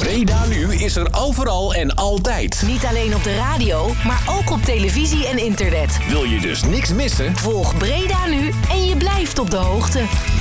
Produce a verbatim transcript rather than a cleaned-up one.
Breda Nu is er overal en altijd. Niet alleen op de radio, maar ook op televisie en internet. Wil je dus niks missen? Volg Breda Nu en je blijft op de hoogte.